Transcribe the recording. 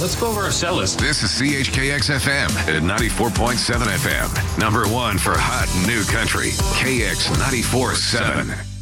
Let's go over our set list. This is CHKX FM at 94.7 FM. Number one for hot new country. KX 94.7.